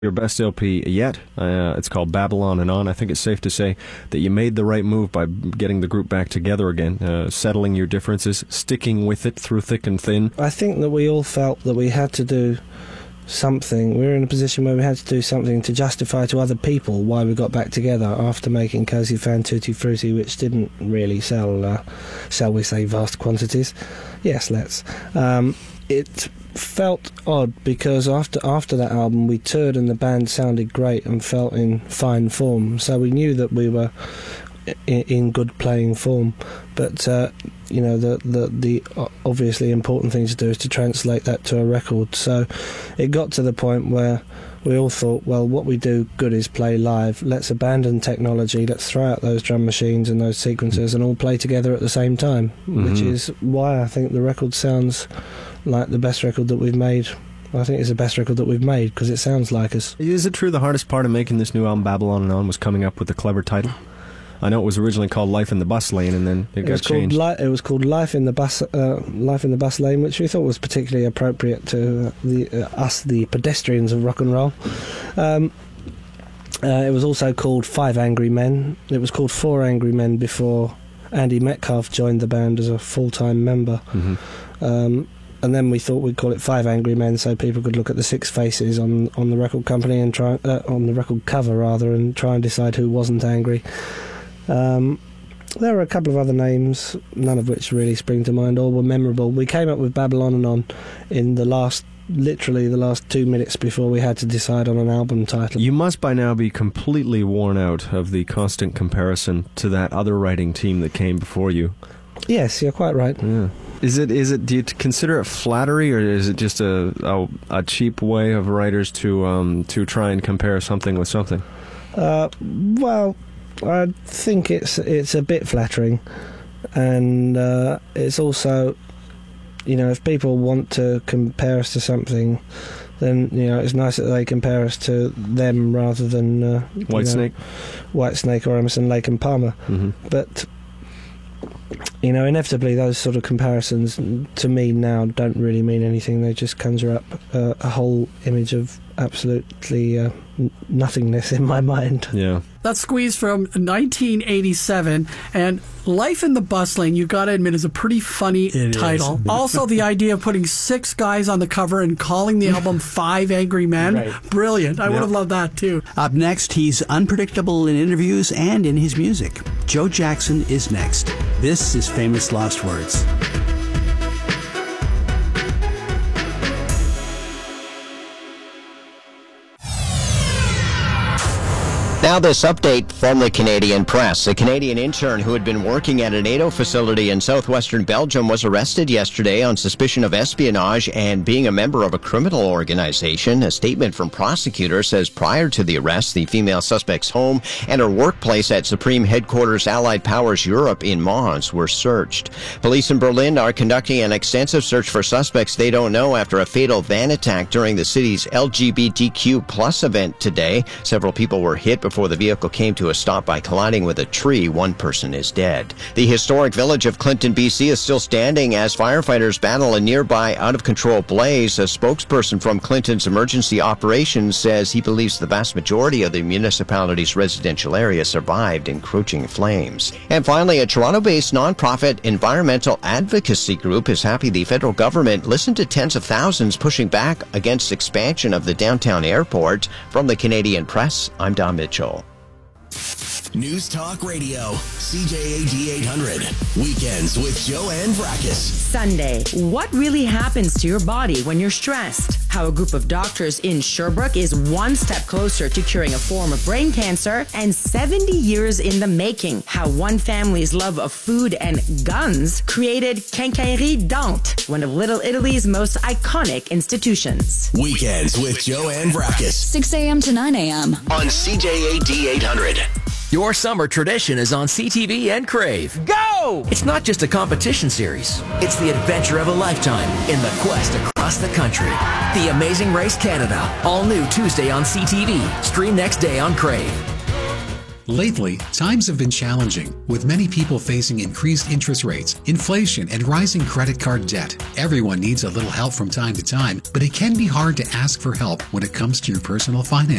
your best LP yet. It's called Babylon and On. I think it's safe to say that you made the right move by getting the group back together again, settling your differences, sticking with it through thick and thin. I think that we all felt that we had to do something. We were in a position where we had to do something to justify to other people why we got back together after making Cozy Fan Tutti Frutti, which didn't really sell, shall we say, vast quantities. Yes, let's. It felt odd because after that album we toured and the band sounded great and felt in fine form, so we knew that we were in good playing form, but the obviously important thing to do is to translate that to a record. So it got to the point where we all thought, well, what we do good is play live. Let's abandon technology, let's throw out those drum machines and those sequencers and all play together at the same time, which is why I think the record sounds like the best record that we've made. I think it's the best record that we've made because it sounds like us. Is it true the hardest part of making this new album, Babylon and On, was coming up with a clever title? I know it was originally called Life in the Bus Lane, and then it got changed. It was called Life in the Bus Lane, which we thought was particularly appropriate to the pedestrians of rock and roll. It was also called Five Angry Men. It was called Four Angry Men before Andy Metcalf joined the band as a full-time member. And then we thought we'd call it Five Angry Men, so people could look at the six faces on the record company and try on the record cover rather, and try and decide who wasn't angry. There were a couple of other names, none of which really spring to mind or were memorable. We came up with Babylon and On in literally the last 2 minutes before we had to decide on an album title. You must by now be completely worn out of the constant comparison to that other writing team that came before you. Yes, you're quite right. Yeah. Is it? Do you consider it flattery, or is it just a cheap way of writers to try and compare something with something? Well, I think it's a bit flattering, and it's also, if people want to compare us to something, then it's nice that they compare us to them rather than Whitesnake or Emerson, Lake and Palmer. But inevitably those sort of comparisons to me now don't really mean anything. They just conjure up a whole image of absolutely nothingness in my mind. Yeah. That's Squeeze from 1987, and Life in the Bus Lane, you got to admit, is a pretty funny title. Also, the idea of putting six guys on the cover and calling the album Five Angry Men, right. Brilliant. I would have loved that too. Up next, he's unpredictable in interviews and in his music. Joe Jackson is next. This is Famous Lost Words. Now this update from the Canadian press. A Canadian intern who had been working at a NATO facility in southwestern Belgium was arrested yesterday on suspicion of espionage and being a member of a criminal organization. A statement from prosecutors says prior to the arrest, the female suspect's home and her workplace at Supreme Headquarters Allied Powers Europe in Mons were searched. Police in Berlin are conducting an extensive search for suspects they don't know after a fatal van attack during the city's LGBTQ plus event today. Several people were hit before the vehicle came to a stop by colliding with a tree. One person is dead. The historic village of Clinton, BC is still standing as firefighters battle a nearby out-of-control blaze. A spokesperson from Clinton's emergency operations says he believes the vast majority of the municipality's residential area survived encroaching flames. And finally, a Toronto-based nonprofit environmental advocacy group is happy the federal government listened to tens of thousands pushing back against expansion of the downtown airport. From the Canadian press, I'm Don Mitchell. News Talk Radio, CJAD 800. Weekends with Joanne Vrackus. Sunday, what really happens to your body when you're stressed? How a group of doctors in Sherbrooke is one step closer to curing a form of brain cancer, and 70 years in the making. How one family's love of food and guns created Quincaillerie Dante, one of Little Italy's most iconic institutions. Weekends with Joanne Vrackus. 6 a.m. to 9 a.m. on CJAD 800. Your summer tradition is on CTV and Crave. Go! It's not just a competition series. It's the adventure of a lifetime in the quest across the country. The Amazing Race Canada. All new Tuesday on CTV. Stream next day on Crave. Lately, times have been challenging, with many people facing increased interest rates, inflation, and rising credit card debt. Everyone needs a little help from time to time, but it can be hard to ask for help when it comes to your personal finances.